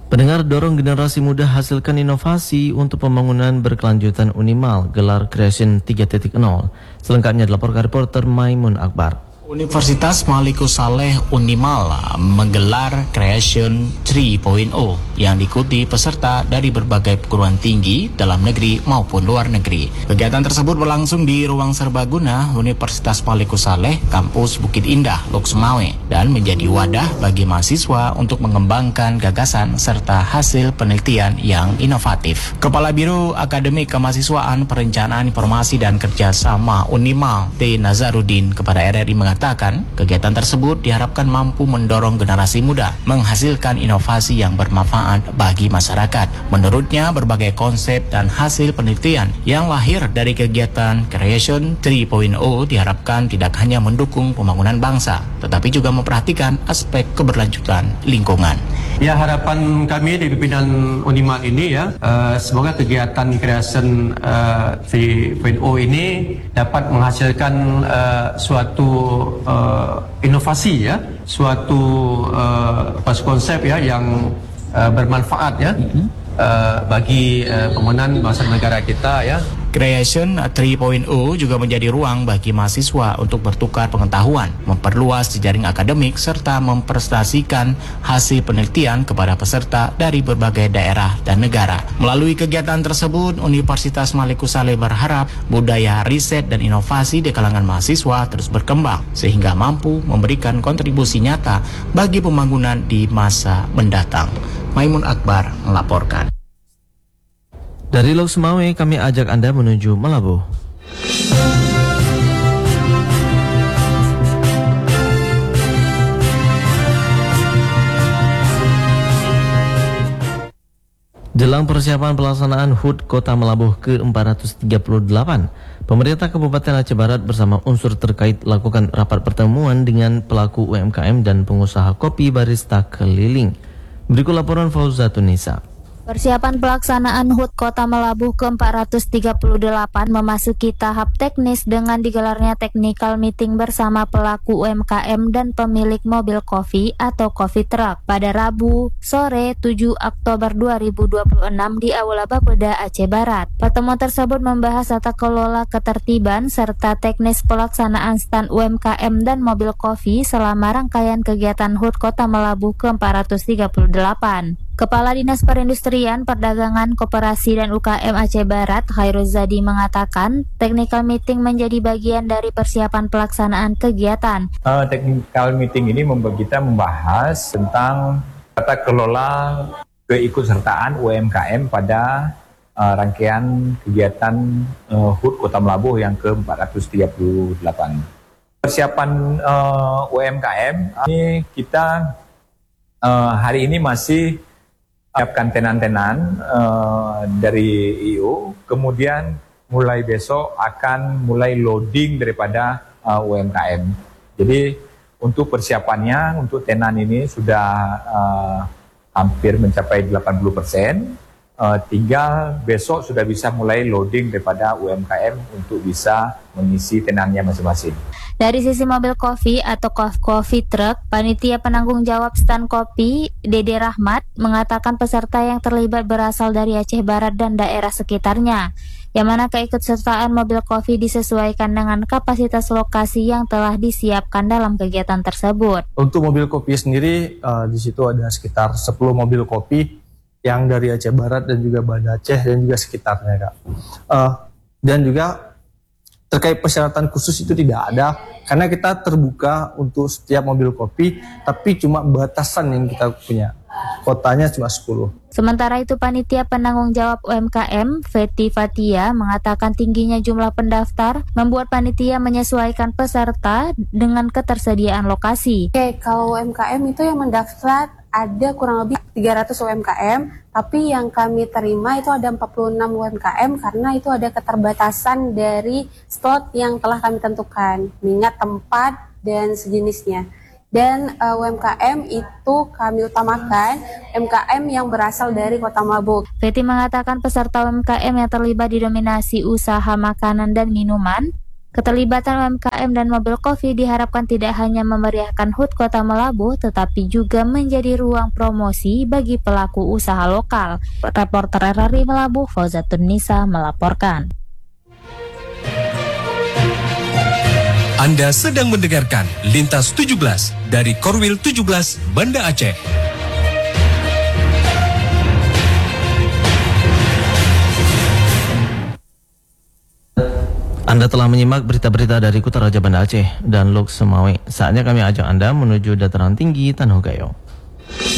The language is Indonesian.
Pendengar, dorong generasi muda hasilkan inovasi untuk pembangunan berkelanjutan Unimal, gelar Creation 3.0. Selengkapnya dilaporkan reporter Maimun Akbar. Universitas Malikus Saleh Unimal menggelar Creation 3.0 yang diikuti peserta dari berbagai perguruan tinggi dalam negeri maupun luar negeri. Kegiatan tersebut berlangsung di Ruang Serbaguna Universitas Malikus Saleh, Kampus Bukit Indah, Loksmawe, dan menjadi wadah bagi mahasiswa untuk mengembangkan gagasan serta hasil penelitian yang inovatif. Kepala Biro Akademik Kemahasiswaan Perencanaan Informasi dan Kerjasama Unimal, T. Nazarudin, kepada RRI mengatakan kegiatan tersebut diharapkan mampu mendorong generasi muda menghasilkan inovasi yang bermanfaat bagi masyarakat. Menurutnya, berbagai konsep dan hasil penelitian yang lahir dari kegiatan Creation 3.0 diharapkan tidak hanya mendukung pembangunan bangsa, tetapi juga memperhatikan aspek keberlanjutan lingkungan. Ya, harapan kami di pimpinan Unimal ini semoga kegiatan Creation 3.0 ini dapat menghasilkan suatu inovasi, suatu konsep yang bermanfaat bagi pembangunan bangsa dan negara kita . Creation 3.0 juga menjadi ruang bagi mahasiswa untuk bertukar pengetahuan, memperluas jejaring akademik, serta mempresentasikan hasil penelitian kepada peserta dari berbagai daerah dan negara. Melalui kegiatan tersebut, Universitas Malikus Saleh berharap budaya riset dan inovasi di kalangan mahasiswa terus berkembang, sehingga mampu memberikan kontribusi nyata bagi pembangunan di masa mendatang. Maimun Akbar melaporkan. Dari Loksmawe, kami ajak Anda menuju Melabuh. Jelang persiapan pelaksanaan HUT Kota Melabuh ke-438, pemerintah Kabupaten Aceh Barat bersama unsur terkait lakukan rapat pertemuan dengan pelaku UMKM dan pengusaha kopi barista keliling. Berikut laporan Fauzatun Nisa. Persiapan pelaksanaan HUT Kota Melabuh ke-438 memasuki tahap teknis dengan digelarnya technical meeting bersama pelaku UMKM dan pemilik mobil kopi atau coffee truck pada Rabu sore 7 Oktober 2026 di Aula Bapeda Aceh Barat. Pertemuan tersebut membahas tata kelola ketertiban serta teknis pelaksanaan stand UMKM dan mobil kopi selama rangkaian kegiatan HUT Kota Melabuh ke-438. Kepala Dinas Perindustrian, Perdagangan, Koperasi dan UKM Aceh Barat, Khairul Zadi mengatakan, technical meeting menjadi bagian dari persiapan pelaksanaan kegiatan. Technical meeting ini kita membahas tentang tata kelola keikutsertaan UMKM pada rangkaian kegiatan HUT Kota Melabuh yang ke-438. Persiapan UMKM ini kita hari ini masih siapkan tenan-tenan dari IU, kemudian mulai besok akan mulai loading daripada UMKM. Jadi untuk persiapannya, untuk tenan ini sudah hampir mencapai 80%, tinggal besok sudah bisa mulai loading daripada UMKM untuk bisa mengisi tenannya masing-masing. Dari sisi mobil kopi atau coffee truck, panitia penanggung jawab stand kopi Dede Rahmat mengatakan peserta yang terlibat berasal dari Aceh Barat dan daerah sekitarnya, yang mana keikutsertaan mobil kopi disesuaikan dengan kapasitas lokasi yang telah disiapkan dalam kegiatan tersebut. Untuk mobil kopi sendiri, di situ ada sekitar 10 mobil kopi yang dari Aceh Barat dan juga Banda Aceh dan juga sekitarnya, Kak. Dan juga terkait persyaratan khusus itu tidak ada, karena kita terbuka untuk setiap mobil kopi, tapi cuma batasan yang kita punya. Kotanya cuma 10. Sementara itu, panitia penanggung jawab UMKM, Feti Fatia, mengatakan tingginya jumlah pendaftar membuat panitia menyesuaikan peserta dengan ketersediaan lokasi. Kalau UMKM itu yang mendaftar ada kurang lebih 300 UMKM, tapi yang kami terima itu ada 46 UMKM karena itu ada keterbatasan dari slot yang telah kami tentukan, mengingat tempat dan sejenisnya. Dan UMKM itu kami utamakan UMKM yang berasal dari Kota Melabuh. Feti mengatakan peserta UMKM yang terlibat didominasi usaha makanan dan minuman, Keterlibatan UMKM dan mobil kopi diharapkan tidak hanya memeriahkan HUT Kota Melabuh, tetapi juga menjadi ruang promosi bagi pelaku usaha lokal. Reporter RRI Melabuh, Fauzatun Nisa melaporkan. Anda sedang mendengarkan Lintas 17 dari Korwil 17 Banda Aceh. Anda telah menyimak berita-berita dari Kutaraja Banda Aceh dan Lok Semawe. Saatnya kami ajak Anda menuju dataran tinggi Tanah Gayo.